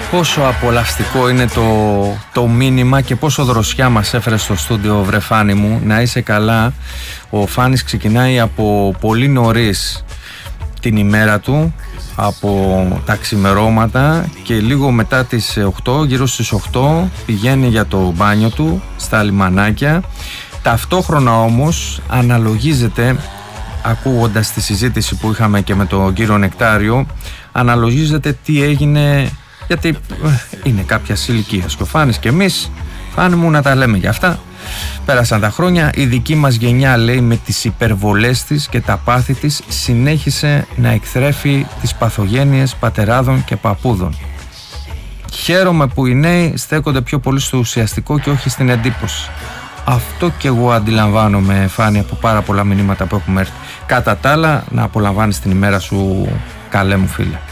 Πόσο απολαυστικό είναι το μήνυμα και πόσο δροσιά μας έφερε στο στούντιο, βρε Φάνη μου. Να είσαι καλά. Ο Φάνης ξεκινάει από πολύ νωρίς την ημέρα του, από τα ξημερώματα, και λίγο μετά τις 8, γύρω στις 8, πηγαίνει για το μπάνιο του στα λιμανάκια. Ταυτόχρονα όμως αναλογίζεται, ακούγοντας τη συζήτηση που είχαμε και με τον κύριο Νεκτάριο, αναλογίζεται τι έγινε, γιατί είναι κάποια ηλικία και ο Φάνης και εμείς, Φάνη μου, να τα λέμε για αυτά. Πέρασαν τα χρόνια, η δική μας γενιά, λέει, με τις υπερβολές της και τα πάθη της συνέχισε να εκθρέφει τις παθογένειες πατεράδων και παππούδων. Χαίρομαι που οι νέοι στέκονται πιο πολύ στο ουσιαστικό και όχι στην εντύπωση. Αυτό και εγώ αντιλαμβάνομαι, Φάνη, από πάρα πολλά μηνύματα που έχουμε έρθει. Κατά τα άλλα, να απολαμβάνεις την ημέρα σου, καλέ μου φίλε.